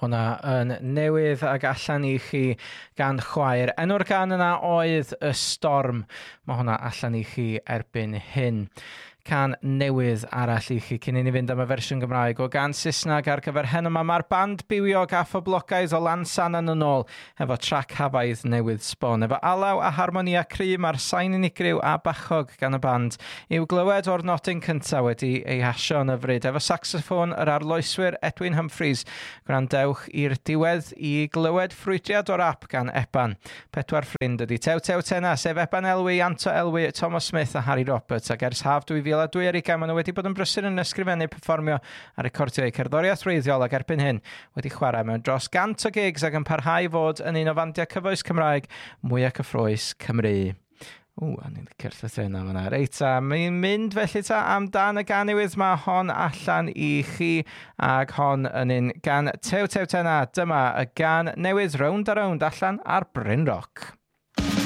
hwnna yn newydd ag allan i chi gan chwaer. Enw'r gan yna oedd Y Storm. Mae hwnna allan i chi erbyn hyn. Can newydd arall i chi cyn i ni fynd am y fersiwn Gymraeg o gan Saesneg ar gyfer hyn yma. Mae'r band biwiog a phoblogaidd o Lansannan yn ôl efo trac hafaidd newydd sbon. Efo alaw a harmonia cry, mae'r sain unigryw a bachog gan y band i'w glywed o'r nodyn cyntaf wedi ei hasio yn yfryd. Efo saxoffon yr arloeswyr Edwin Humphreys. Gwrandewch i'r diwedd i glywed ffrwydriad o'r ap gan Eban. Pedwar ffrind ydi Tew Tew Tena, sef Eban Elwy, Anto Elwy, Thomas Smith a Harry Roberts. Ac ers haf 2022 maen nhw wedi bod yn brysur yn ysgrifennu perfformio a recordio eu cerddoriaeth wreiddiol ac erbyn hyn wedi chwarae mewn dros 100 o gigs ac yn parhau fod yn un o fandiau cyfoes Cymraeg mwyaf cyffrous Cymru. A ni'n licio'r llythyna fyna. Reit, mi'n mynd felly amdan y gan newydd mae hon allan i chi ac hon yn un gan Tew Tew Tena. Dyma y gan newydd Round a Round allan ar Bryn Rock.